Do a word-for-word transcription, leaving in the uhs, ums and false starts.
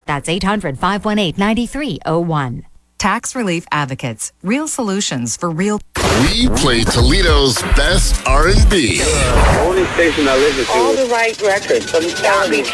That's eight hundred, five one eight, nine three zero one. Tax Relief Advocates. Real solutions for real. We play Toledo's best R and B. The only station I listen to. All the right records from South Beach.